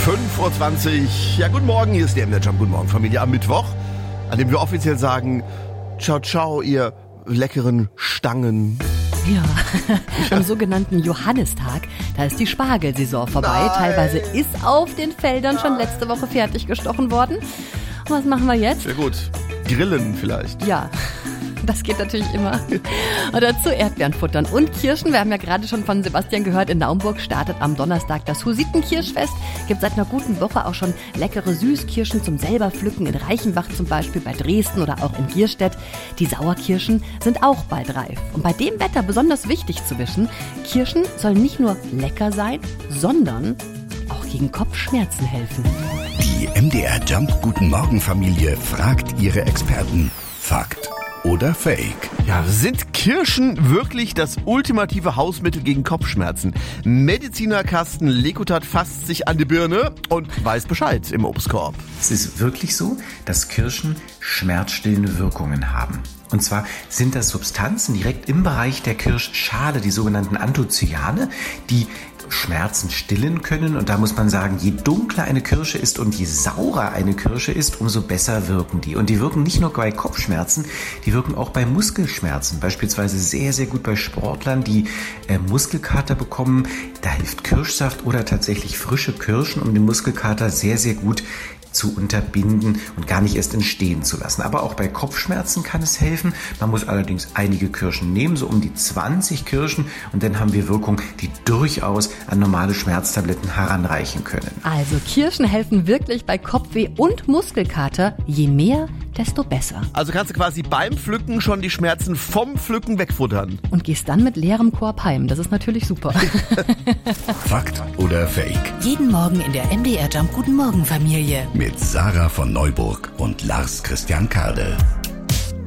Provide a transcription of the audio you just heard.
5:20 Uhr. Ja, guten Morgen, hier ist der MDR Jump. Guten Morgen, Familie, am Mittwoch, an dem wir offiziell sagen, ciao, ciao, ihr leckeren Stangen. Ja, am sogenannten Johannistag, da ist die Spargelsaison vorbei. Nein. Teilweise ist auf den Feldern schon letzte Woche fertig gestochen worden. Und was machen wir jetzt? Sehr gut. Grillen vielleicht. Ja, das geht natürlich immer. Und dazu Erdbeeren futtern und Kirschen. Wir haben ja gerade schon von Sebastian gehört, in Naumburg startet am Donnerstag das Husitenkirschfest. Gibt seit einer guten Woche auch schon leckere Süßkirschen zum selber pflücken. In Reichenbach zum Beispiel, bei Dresden oder auch in Gierstedt. Die Sauerkirschen sind auch bald reif. Und bei dem Wetter besonders wichtig zu wissen, Kirschen sollen nicht nur lecker sein, sondern auch gegen Kopfschmerzen helfen. Die MDR Jump Guten Morgen Familie fragt ihre Experten. Fakt oder Fake? Ja, sind Kirschen wirklich das ultimative Hausmittel gegen Kopfschmerzen? Mediziner Carsten Lekutat fasst sich an die Birne und weiß Bescheid im Obstkorb. Es ist wirklich so, dass Kirschen schmerzstillende Wirkungen haben. Und zwar sind das Substanzen direkt im Bereich der Kirschschale, die sogenannten Anthocyane, die Schmerzen stillen können. Und da muss man sagen, je dunkler eine Kirsche ist und je saurer eine Kirsche ist, umso besser wirken die. Und die wirken nicht nur bei Kopfschmerzen, die wirken auch bei Muskelschmerzen. Beispielsweise sehr, sehr gut bei Sportlern, die Muskelkater bekommen. Da hilft Kirschsaft oder tatsächlich frische Kirschen, um den Muskelkater sehr, sehr gut zu unterbinden und gar nicht erst entstehen zu lassen. Aber auch bei Kopfschmerzen kann es helfen. Man muss allerdings einige Kirschen nehmen, so um die 20 Kirschen, und dann haben wir Wirkung, die durchaus an normale Schmerztabletten heranreichen können. Also Kirschen helfen wirklich bei Kopfweh und Muskelkater. Je mehr, desto besser. Also kannst du quasi beim Pflücken schon die Schmerzen vom Pflücken wegfuttern. Und gehst dann mit leerem Korb heim. Das ist natürlich super. Fakt oder Fake? Jeden Morgen in der MDR Jump Guten Morgen Familie. Mit Sarah von Neuburg und Lars Christian Kardel.